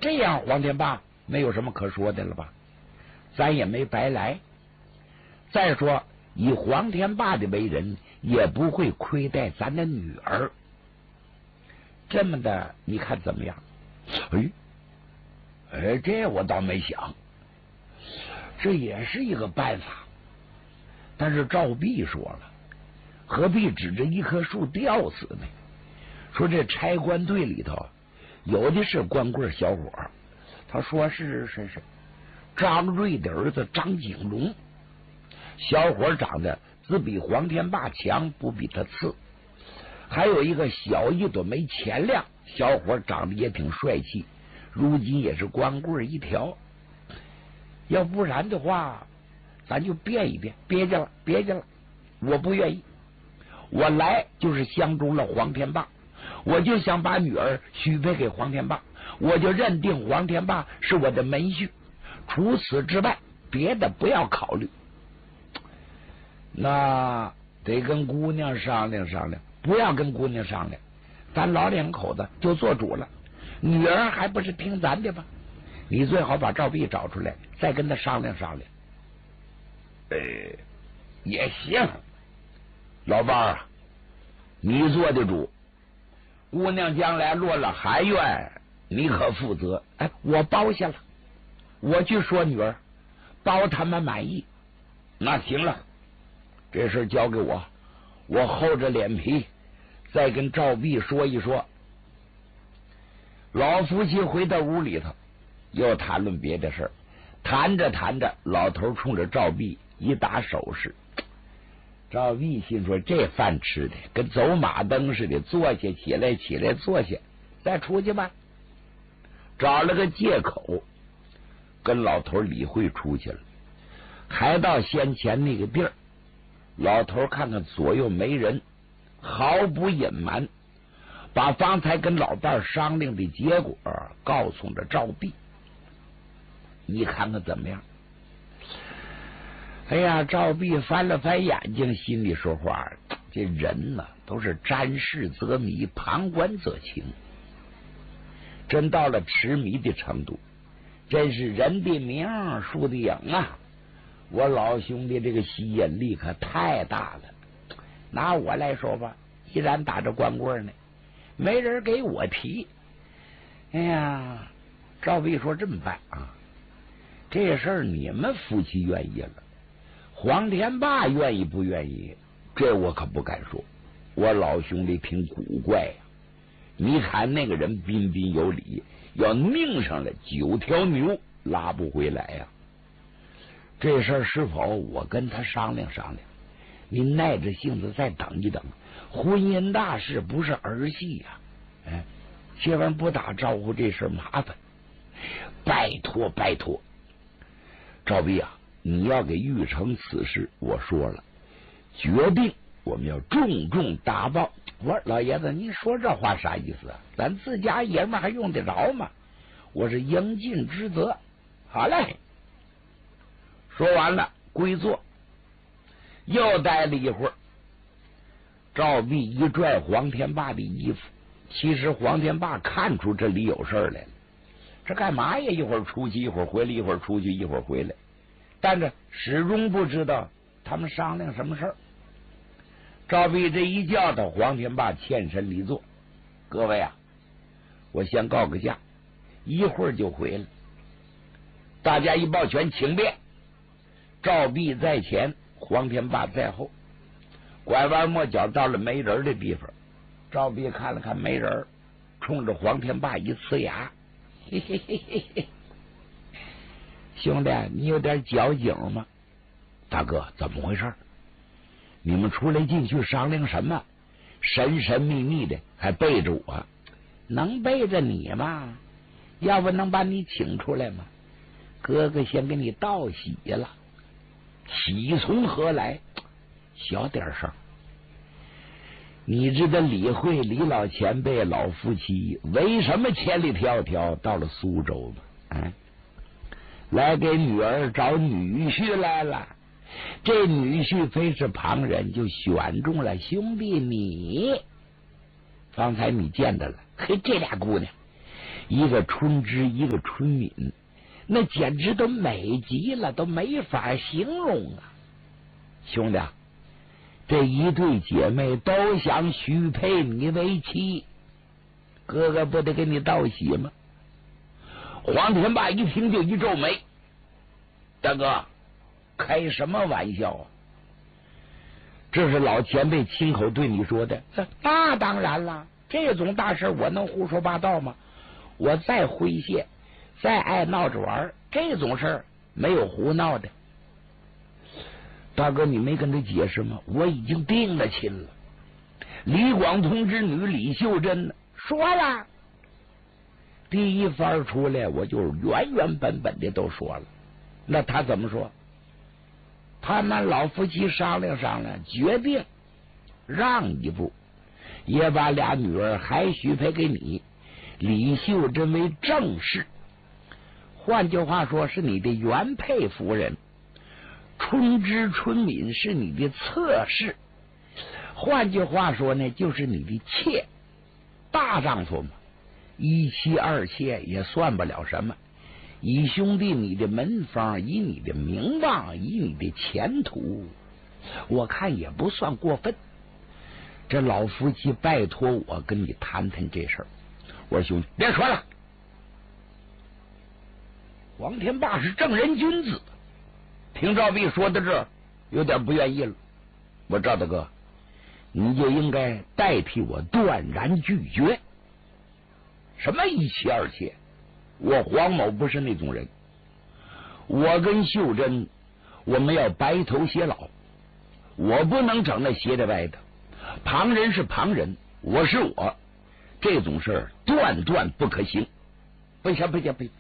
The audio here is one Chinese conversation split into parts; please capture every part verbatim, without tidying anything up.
这样黄天霸没有什么可说的了吧？咱也没白来。再说以黄天霸的为人，也不会亏待咱的女儿。这么的，你看怎么样？哎，哎，这我倒没想，这也是一个办法。但是赵弼说了，何必指着一棵树吊死呢？说这差官队里头有的是光棍小伙，他说是是是张瑞的儿子张景龙，小伙长得只比黄天霸强，不比他次。还有一个小一朵没钱亮，小伙长得也挺帅气，如今也是光棍一条。要不然的话，咱就变一变，别介了，别介了，我不愿意。我来就是相中了黄天霸，我就想把女儿许配给黄天霸，我就认定黄天霸是我的门婿，除此之外，别的不要考虑。那得跟姑娘商量商量，不要跟姑娘商量，咱老两口子就做主了。女儿还不是听咱的吗？你最好把赵弼找出来，再跟他商量商量。呃，也行，老伴儿啊，你做的主，姑娘将来落了寒怨，你可负责。哎，我包下了，我去说女儿，包他们满意。那行了，这事交给我，我厚着脸皮再跟赵弼说一说。老夫妻回到屋里头，又谈论别的事儿。谈着谈着，老头冲着赵弼一打手势。赵弼心说，这饭吃的跟走马灯似的，坐下起来起来坐下，再出去吧。找了个借口跟老头理会出去了。还到先前那个地儿，老头看看左右没人，毫不隐瞒，把方才跟老伴商量的结果告诉了赵弼。你看看怎么样？哎呀，赵弼翻了翻眼睛，心里说话，这人呢都是沾事则迷，旁观则清。真到了痴迷的程度，真是人的名树的影啊！我老兄弟这个吸引力可太大了。拿我来说吧，依然打着光棍呢，没人给我提。哎呀，赵弼说这么办啊，这事儿你们夫妻愿意了，黄天霸愿意不愿意，这我可不敢说。我老兄弟挺古怪呀、啊，你看那个人彬彬有礼，要拧上了九条牛拉不回来呀、啊。这事儿是否我跟他商量商量？你耐着性子再等一等，婚姻大事不是儿戏呀、啊！哎，千万不打招呼，这事儿麻烦。拜托拜托，赵弼啊，你要给玉成此事，我说了，决定我们要重重打报。我说老爷子，您说这话啥意思啊？咱自家爷们还用得着吗？我是应尽职责。好嘞。说完了，归坐。又待了一会儿，赵弼一拽黄天霸的衣服。其实黄天霸看出这里有事儿来了，这干嘛呀？一会儿出去，一会儿回来，一会儿出去，一会儿回来，但是始终不知道他们商量什么事儿。赵弼这一叫他，黄天霸欠身离座。各位啊，我先告个假，一会儿就回来。大家一抱拳，请便。赵弼在前，黄天霸在后。拐弯抹角到了没人的地方，赵弼看了看没人，冲着黄天霸一呲牙，嘿嘿嘿嘿嘿，兄弟，你有点矫情吗？大哥，怎么回事？你们出来进去商量什么？神神秘秘的，还背着我？能背着你吗？要不能把你请出来吗？哥哥先给你道喜了。喜从何来？小点声。你知道李慧李老前辈老夫妻为什么千里迢迢到了苏州吗？啊，来给女儿找女婿来了。这女婿非是旁人，就选中了兄弟你。方才你见到了，嘿，这俩姑娘一个春枝，一个春敏，那简直都美极了，都没法形容啊！兄弟，这一对姐妹都想许配你为妻，哥哥不得给你道喜吗？黄天霸一听就一皱眉：“大哥，开什么玩笑啊？这是老前辈亲口对你说的。”那当然了，这种大事我能胡说八道吗？我再诙谐，再爱闹着玩，这种事儿没有胡闹的。大哥，你没跟他解释吗？我已经定了亲了。李广同之女李秀珍呢，说了，第一番出来，我就原原本本的都说了。那他怎么说？他们老夫妻商量商量，决定让一步，也把俩女儿还许配给你，李秀珍为正室。换句话说，是你的原配夫人。春枝春敏是你的侧室，换句话说呢，就是你的妾。大丈夫嘛，一妻二妾也算不了什么。以兄弟你的门风，以你的名望，以你的前途，我看也不算过分。这老夫妻拜托我跟你谈谈这事儿。我说兄弟，别说了，王天霸是正人君子。听赵弼说到这儿，有点不愿意了。我赵大哥，你就应该代替我断然拒绝。什么一妻二妾？我黄某不是那种人。我跟秀珍，我们要白头偕老，我不能整那斜的歪的。旁人是旁人，我是我，这种事儿断断不可行。不行不行不行，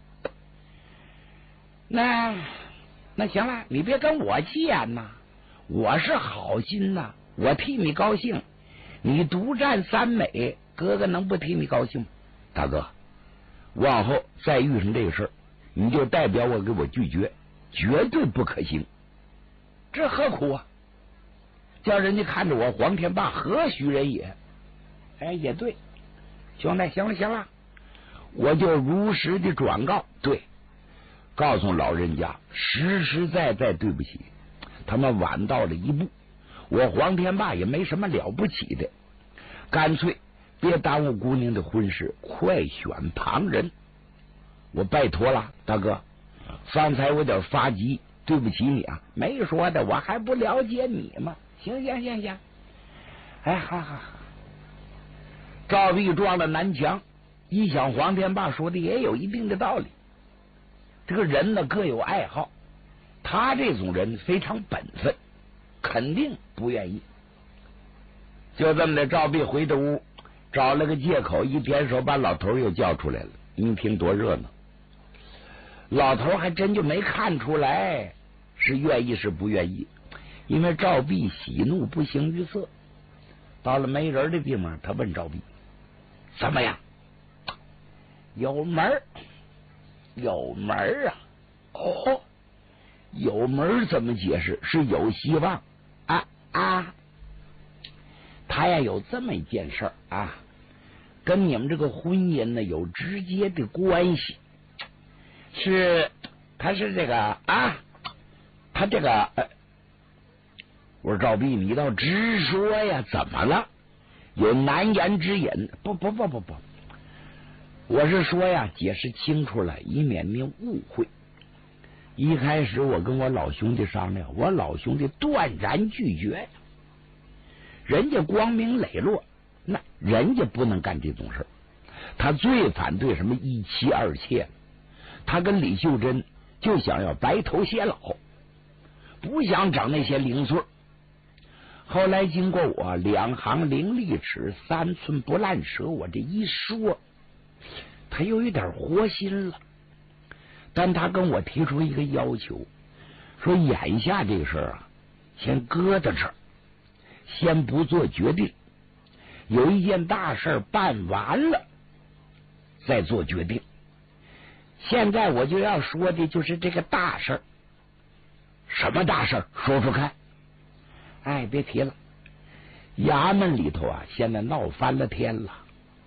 那那行了，你别跟我急眼呐，我是好心呐，我替你高兴。你独占三美，哥哥能不替你高兴吗？大哥，往后再遇上这个事儿，你就代表我给我拒绝，绝对不可行。这何苦啊？叫人家看着我黄天霸何许人也？哎，也对，兄弟，行了行了，我就如实的转告，对，告诉老人家，实实在在对不起，他们晚到了一步，我黄天霸也没什么了不起的，干脆别耽误姑娘的婚事，快选旁人。我拜托了，大哥，方才我有点发急，对不起你啊。没说的，我还不了解你吗？行行行行，哎，好好好。赵弼撞了南墙，一想黄天霸说的也有一定的道理。这个人呢各有爱好，他这种人非常本分，肯定不愿意。就这么的，赵弼回的屋，找了个借口，一点手把老头又叫出来了。你听多热闹！老头还真就没看出来是愿意是不愿意，因为赵弼喜怒不形于色。到了没人的地方，他问赵弼：“怎么样？有门儿？有门儿啊？哦，有门儿怎么解释？是有希望啊啊！他呀有这么一件事儿啊，跟你们这个婚姻呢有直接的关系。是，他是这个啊，他这个。呃”我说赵弼，你倒直说呀，怎么了？有难言之隐？不不不不不，我是说呀，解释清楚了，以免您误会。一开始我跟我老兄弟商量，我老兄弟断然拒绝，人家光明磊落，那人家不能干这种事儿。他最反对什么一妻二妾，他跟李秀珍就想要白头偕老，不想整那些零碎。后来经过我两行伶俐齿，三寸不烂舌，我这一说，他又有点活心了。但他跟我提出一个要求，说眼下这个事儿啊，先搁在这儿，先不做决定，有一件大事办完了再做决定。现在我就要说的就是这个大事儿。什么大事儿？说说看。哎，别提了，衙门里头啊，现在闹翻了天了。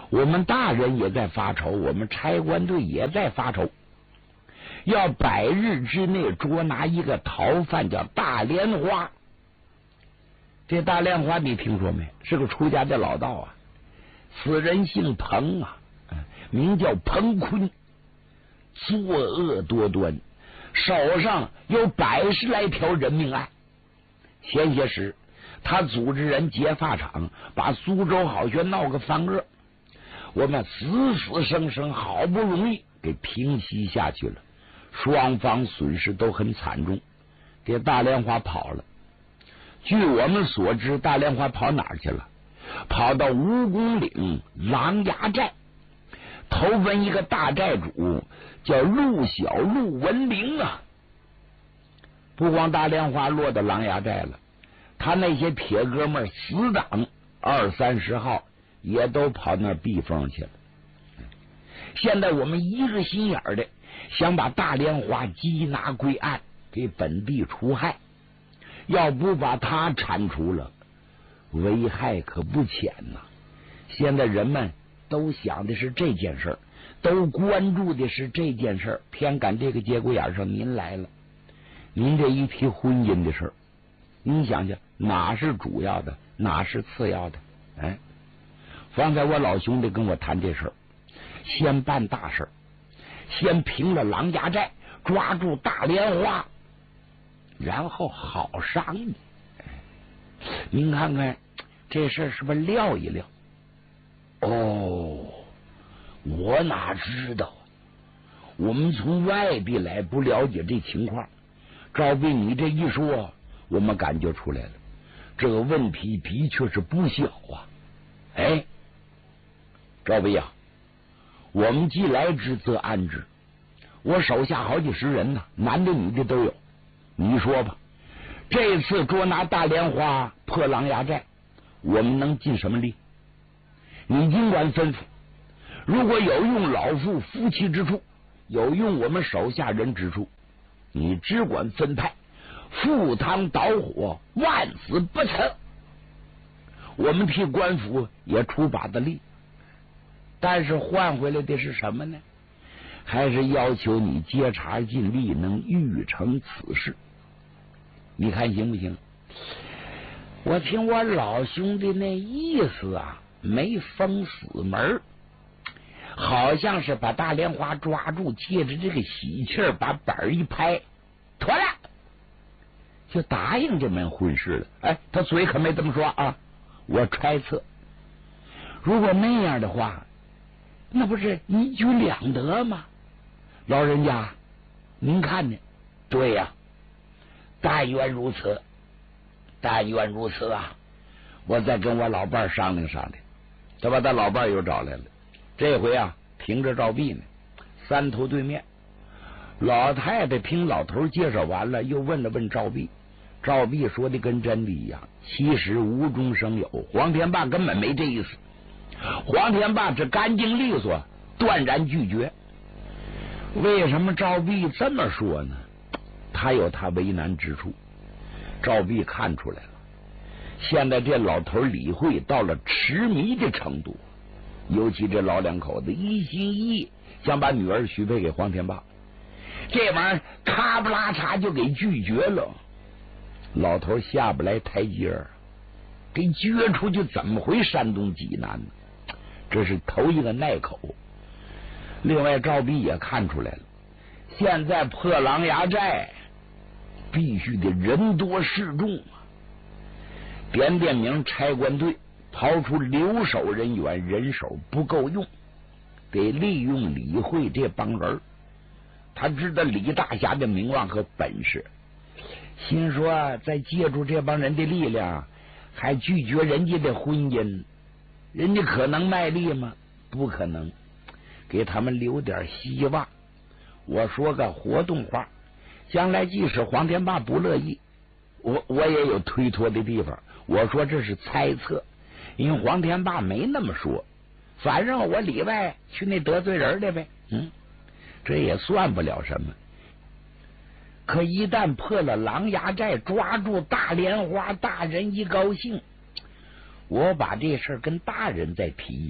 我们大人也在发愁，我们差官队也在发愁，要百日之内捉拿一个逃犯，叫大莲花。这大莲花你听说没？是个出家的老道啊，此人姓彭啊，名叫彭坤，作恶多端，手上有百十来条人命案。前些时他组织人劫法场，把苏州好学闹个翻恶，我们死死生生好不容易给平息下去了，双方损失都很惨重。这大莲花跑了，据我们所知，大莲花跑哪儿去了？跑到蜈蚣岭狼牙寨，投奔一个大寨主叫陆小陆文明啊。不光大莲花落到狼牙寨了，他那些铁哥们死党二三十号也都跑那儿避风去了。现在我们一个心眼的想把大莲花缉拿归案，给本地除害，要不把他铲除了，危害可不浅呐。现在人们都想的是这件事儿，都关注的是这件事儿，偏赶这个节骨眼上您来了。您这一提婚姻的事儿，您想想哪是主要的，哪是次要的？哎，方才我老兄弟跟我谈这事儿，先办大事儿，先平了狼牙寨，抓住大莲花，然后好商议。您看看这事儿是不是撂一撂？哦，我哪知道啊？我们从外地来，不了解这情况。照被你这一说，我们感觉出来了，这个问题的确是不小啊。哎，赵备呀，我们既来之则安之，我手下好几十人呢，男的女的都有。你说吧，这次捉拿大莲花，破狼牙寨，我们能尽什么力？你尽管吩咐，如果有用老妇夫妻之处，有用我们手下人之处，你只管分派，赴汤蹈火，万死不辞。我们替官府也出把子力，但是换回来的是什么呢？还是要求你接茬尽力，能预成此事。你看行不行？我听我老兄弟那意思啊，没封死门，好像是把大莲花抓住，借着这个喜气儿把板儿一拍，妥了，就答应这门婚事了。哎，他嘴可没这么说啊，我揣测，如果那样的话，那不是一举两得吗？老人家，您看呢？对呀、啊，但愿如此，但愿如此啊！我再跟我老伴儿商量商量。他把他老伴儿又找来了，这回啊，凭着赵弼呢，三头对面。老太太听老头介绍完了，又问了问赵弼。赵弼说的跟真的一样，其实无中生有，黄天霸根本没这意思。黄天霸这干净利索，断然拒绝。为什么赵弼这么说呢？他有他为难之处。赵弼看出来了，现在这老头李慧到了痴迷的程度，尤其这老两口子一心一意想把女儿许配给黄天霸，这玩意儿咔不拉嚓就给拒绝了。老头下不来台阶儿，给撅出去怎么回山东济南呢？这是头一个耐口。另外赵弼也看出来了，现在破狼牙寨必须得人多势众啊！点点名差官队刨出留守人员，人手不够用，得利用李慧这帮人。他知道李大侠的名望和本事，心说再借助这帮人的力量，还拒绝人家的婚姻，人家可能卖力吗？不可能。给他们留点希望。我说个活动话，将来即使黄天霸不乐意，我我也有推脱的地方。我说这是猜测，因为黄天霸没那么说，反正我里外去那得罪人的呗。嗯，这也算不了什么。可一旦破了狼牙寨，抓住大莲花，大人一高兴，我把这事儿跟大人再提一提。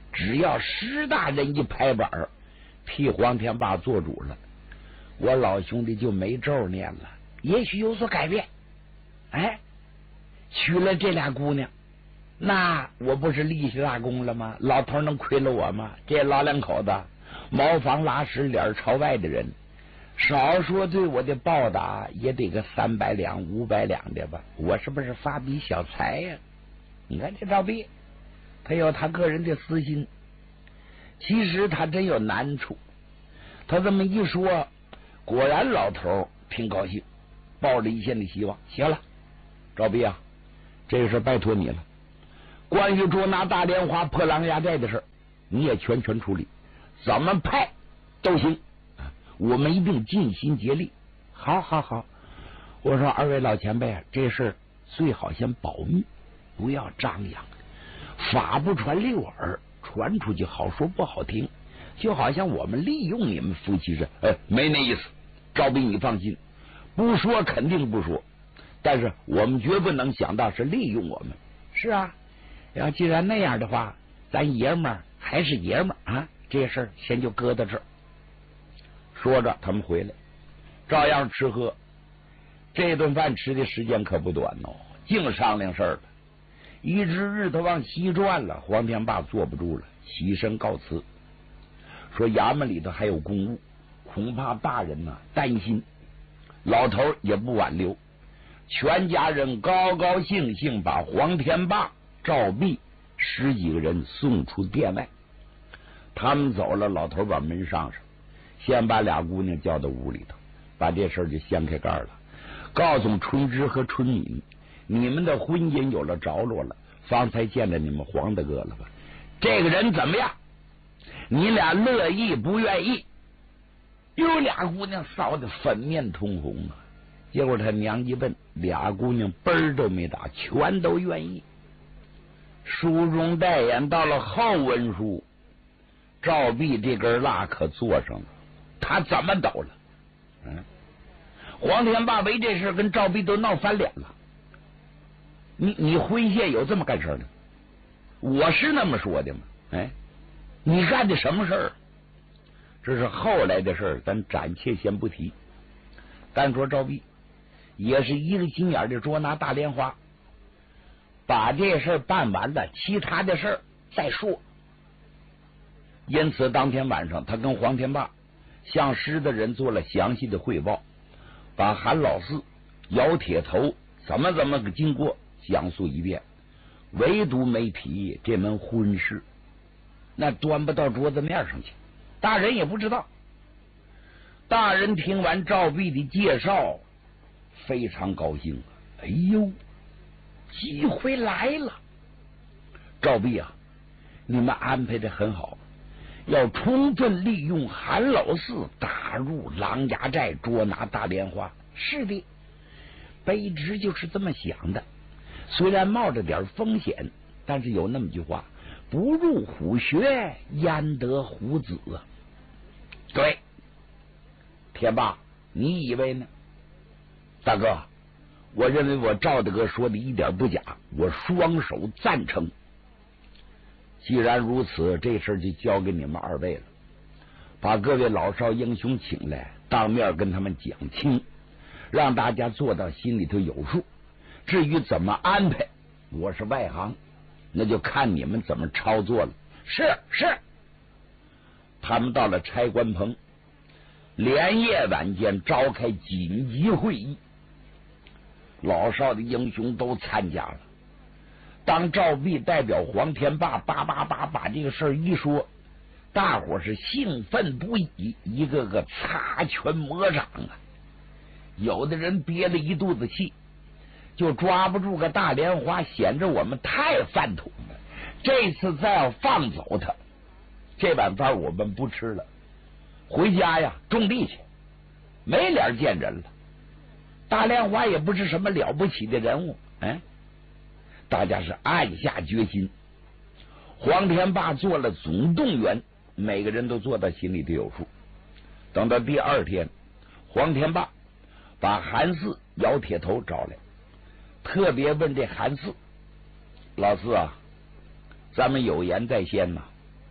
只要石大人一拍板，替黄天霸做主了，我老兄弟就没咒念了，也许有所改变。哎，娶了这俩姑娘，那我不是立下大功了吗？老头能亏了我吗？这老两口子茅房拉屎脸朝外的人，少说对我的报答也得个三百两五百两的吧，我是不是发笔小财呀、啊？你看这赵弼，他有他个人的私心，其实他真有难处。他这么一说，果然老头挺高兴，抱着一线的希望。行了，赵弼啊，这个事拜托你了。关于捉拿大莲花破狼牙寨的事，你也全权处理，怎么派都行，我们一定尽心竭力。好好好，我说二位老前辈啊，这事最好先保密，不要张扬，法不传六耳，传出去好说不好听，就好像我们利用你们夫妻似的。哎，没那意思，赵弼你放心，不说肯定不说，但是我们绝不能想到是利用我们。是啊，要既然那样的话，咱爷们儿还是爷们儿啊，这事儿先就搁到这儿。说着，他们回来，照样吃喝。这顿饭吃的时间可不短哦，净商量事儿了。一直日头往西转了，黄天霸坐不住了，起身告辞，说衙门里头还有公务，恐怕大人呐、啊、担心。老头也不挽留，全家人高高兴兴把黄天霸、赵弼十几个人送出殿外。他们走了，老头把门上上，先把俩姑娘叫到屋里头，把这事儿就掀开盖了，告诉春枝和春敏，你们的婚姻有了着落了，方才见着你们黄大哥了吧？这个人怎么样？你俩乐意不愿意？有俩姑娘臊得粉面通红啊！结果他娘一问，俩姑娘嘣儿都没打，全都愿意。书中代言到了后文书，赵弼这根蜡可做上了，他怎么抖了？嗯，黄天霸为这事跟赵弼都闹翻脸了。你你婚县有这么干事的？我是那么说的吗？哎，你干的什么事儿？这是后来的事儿，咱暂且先不提。单说赵弼也是一个心眼的捉拿大莲花，把这事儿办完了，其他的事儿再说。因此当天晚上，他跟黄天霸向师的人做了详细的汇报，把韩老四、姚铁头怎么怎么个经过讲述一遍，唯独没提这门婚事，那端不到桌子面上去，大人也不知道。大人听完赵弼的介绍，非常高兴。哎呦，机会来了！赵弼啊，你们安排的很好，要充分利用韩老四打入狼牙寨，捉拿大莲花。是的，卑职就是这么想的。虽然冒着点风险，但是有那么句话，不入虎穴，焉得虎子啊？对，天霸，你以为呢？大哥，我认为我赵大哥说的一点不假，我双手赞成。既然如此，这事就交给你们二位了，把各位老少英雄请来，当面跟他们讲清，让大家做到心里头有数。至于怎么安排，我是外行，那就看你们怎么操作了。是是。他们到了差官棚，连夜晚间召开紧急会议，老少的英雄都参加了。当赵弼代表黄天霸叭叭叭把这个事儿一说，大伙是兴奋不已，一个个擦拳抹掌啊！有的人憋了一肚子气，就抓不住个大莲花，显着我们太饭桶了。这次再要放走他，这碗饭我们不吃了，回家呀种地去，没脸见人了。大莲花也不是什么了不起的人物，哎，大家是暗下决心。黄天霸做了总动员，每个人都做到心里头有数。等到第二天，黄天霸把韩四、姚铁头找来，特别问这韩四：“老四啊，咱们有言在先呐、啊，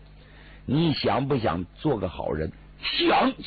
你想不想做个好人？ 想